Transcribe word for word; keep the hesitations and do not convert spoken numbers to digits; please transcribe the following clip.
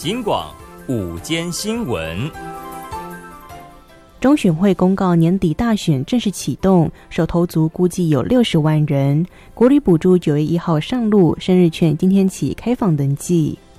警广午间新闻。 中选会公告年底大选正式启动，首投族估计有六十万人。国旅补助九月一号上路，生日券今天起开放登记。